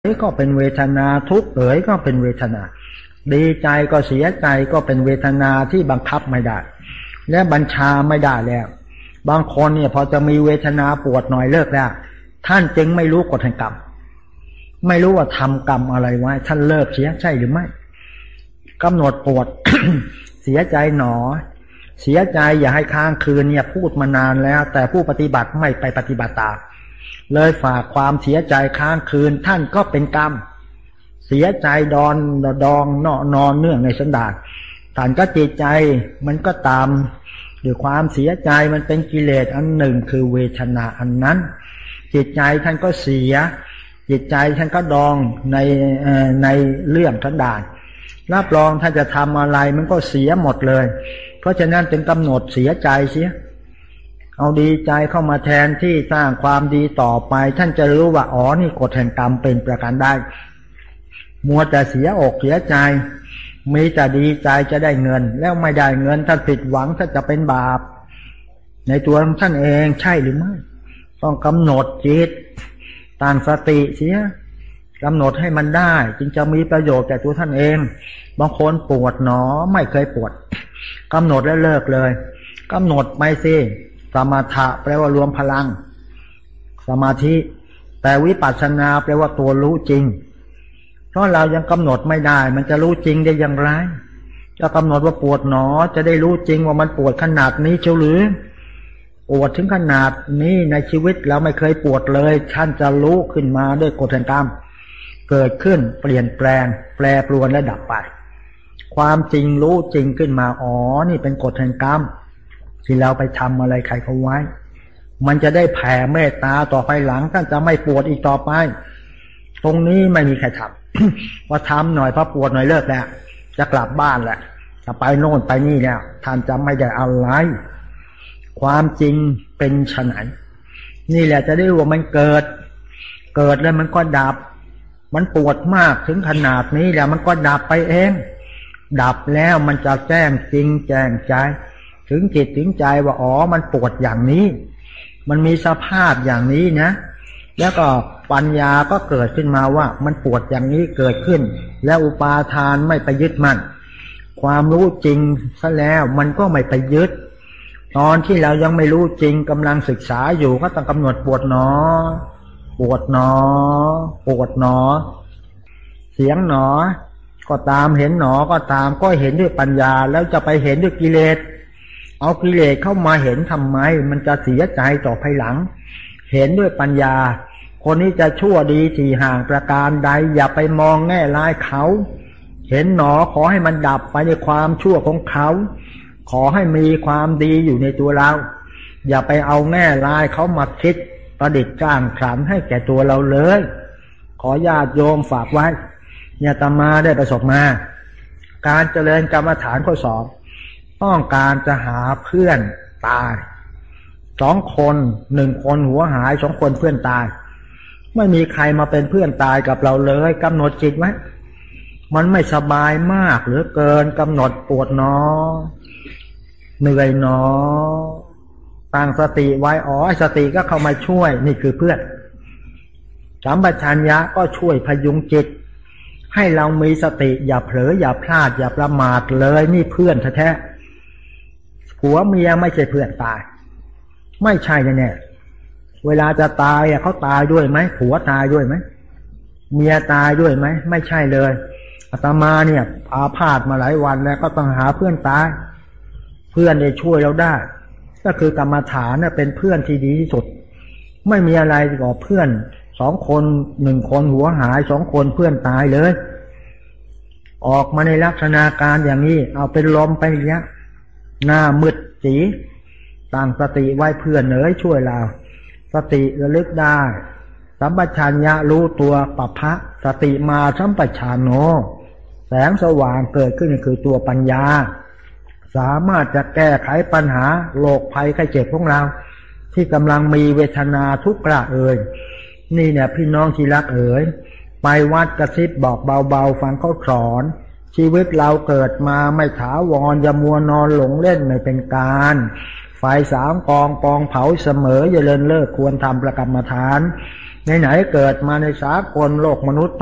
ก็เป็นเวทนาทุกข์ก็เป็นเวทนาดีใจก็เสียใจก็เป็นเวทนาที่บังคับไม่ได้และบัญชาไม่ได้แล้วบางคนเนี่ยพอจะมีเวทนาปวดหน่อยเลิกแล้วท่านจึงไม่รู้กฎแห่งกรรมไม่รู้ว่าทำกรรมอะไรไว้ท่านเลิกเสียใช่หรือไม่กำหนดปวด เสียใจหนอเสียใจอย่าให้ค้างคืนเนี่ยพูดมานานแล้วแต่ผู้ปฏิบัติไม่ไปปฏิบัติตามเลยฝากความเสียใจค้างคืนท่านก็เป็นกรรมเสียใจดองนอนเนื่องในสันดานท่านก็จิตใจมันก็ตามด้วยความเสียใจมันเป็นกิเลสอันหนึ่งคือเวทนาอันนั้นจิตใจท่านก็เสียจิตใจท่านก็ดองในเรื่องสันดานรับรองถ้าจะทำอะไรมันก็เสียหมดเลยเพราะฉะนั้นจึงกำหนดเสียใจเสียเอาดีใจเข้ามาแทนที่สร้างความดีต่อไปท่านจะรู้ว่าอ๋อนี่กฎแห่งกรรมเป็นประการใดมัวแต่เสียอกเสียใจมีแต่ดีใจจะได้เงินแล้วไม่ได้เงินท่านผิดหวังท่านจะเป็นบาปในตัวของท่านเองใช่หรือไม่ต้องกำหนดจิตตั้งสติเสียกำหนดให้มันได้จึงจะมีประโยชน์แก่ตัวท่านเองบางคนปวดหนอไม่เคยปวดกำหนดแล้วเลิกเลยกำหนดไปสิสมถะแปลว่ารวมพลังสมาธิแต่วิปัสสนาแปลว่าตัวรู้จริงเพราะเรายังกำหนดไม่ได้มันจะรู้จริงได้อย่างไรจะกำหนดว่าปวดหนอจะได้รู้จริงว่ามันปวดขนาดนี้เชียวหรือปวดถึงขนาดนี้ในชีวิตเราไม่เคยปวดเลยท่านจะรู้ขึ้นมาด้วยกฎแห่งกรรมเกิดขึ้นเปลี่ยนแปลงแปรปรวนและดับไปความจริงรู้จริงขึ้นมาอ๋อนี่เป็นกฎแห่งกรรมที่เราไปทำอะไรใครเขาไว้มันจะได้แผ่เมตตาต่อไปหลังท่านจะไม่ปวดอีกต่อไปตรงนี้ไม่มีใครทำว่าทำหน่อยพอปวดหน่อยเลิกแล้วจะกลับบ้านแหละจะไปโน่นไปนี่แล้วท่านจะไม่ได้อะไรความจริงเป็นไฉนนี่แหละจะได้รู้ว่ามันเกิดแล้วมันก็ดับมันปวดมากถึงขนาดนี้แล้วมันก็ดับไปเองดับแล้วมันจะแจ้งจริงแจ้งใจถึงจิตถึงใจว่าอ๋อมันปวดอย่างนี้มันมีสภาพอย่างนี้นะแล้วก็ปัญญาก็เกิดขึ้นมาว่ามันปวดอย่างนี้เกิดขึ้นแล้วอุปาทานไม่ไปยึดมันความรู้จริงซะแล้วมันก็ไม่ไปยึดตอนที่เรายังไม่รู้จริงกำลังศึกษาอยู่ก็ต้องกำหนดปวดหนอปวดหนอปวดหนอเสียงหนอก็ตามเห็นหนอก็ตามก็เห็นด้วยปัญญาแล้วจะไปเห็นด้วยกิเลสเอากิเลสเข้ามาเห็นทำไมมันจะเสียใจต่อภายหลังเห็นด้วยปัญญาคนนี้จะชั่วดีที่ห่างประการใดอย่าไปมองแง่ร้ายเขาเห็นหนอขอให้มันดับไปในความชั่วของเขาขอให้มีความดีอยู่ในตัวเราอย่าไปเอาแง่ร้ายเขามาคิดประดิษฐ์จ้างสรรให้แก่ตัวเราเลยขอญาติโยมฝากไว้เนี่ยอาตมาได้ประสบมาการเจริญกรรมฐานข้อสอบต้องการจะหาเพื่อนตาย2 คน1 คนหัวหาย2 คนเพื่อนตายไม่มีใครมาเป็นเพื่อนตายกับเราเลยกำหนดจิตไว้มันไม่สบายมากเหลือเกินกำหนดปวดหนอเหนื่อยหนอตั้งสติไว้อ๋อสติก็เข้ามาช่วยนี่คือเพื่อนสัมปชัญญะก็ช่วยพยุงจิตให้เรามีสติอย่าเผลออย่าพลาดอย่าประมาทเลยนี่เพื่อนแท้ๆผัวเมียไม่ใช่เพื่อนตายไม่ใช่แน่ๆเวลาจะตายเขาตายด้วยไหมผัวตายด้วยไหมเมียตายด้วยไหมไม่ใช่เลยอาตมาเนี่ยอาพาธมาหลายวันแล้วก็ต้องหาเพื่อนตายเพื่อนจะช่วยเราได้ก็คือกรรมฐานเนี่ยเป็นเพื่อนที่ดีที่สุดไม่มีอะไรกว่าเพื่อน2 คน1 คนหัวหาย2 คนเพื่อนตายเลยออกมาในลักษณะการอย่างนี้เอาเป็นลมไปเนี้ยหน้ามืดจีตั้งสติไว้เพื่อนช่วยเราสติระลึกได้สัมปชัญญะรู้ตัวปัปพะสติมาสัมปชัญโนแสงสว่างเกิดขึ้นคือตัวปัญญาสามารถจะแก้ไขปัญหาโรคภัยไข้เจ็บของเราที่กำลังมีเวทนาทุกข์กระนี่เนี่ยพี่น้องที่รักไปวัดกระซิบบอกเบาๆฟังเขาสอนชีวิตเราเกิดมาไม่ถาวรอย่ามัวนอนหลงเล่นไม่เป็นการไฟ3 กองปองเผาเสมออย่าเลินเลิกควรทำประกรรมฐานไหนๆเกิดมาในสากลโลกมนุษย์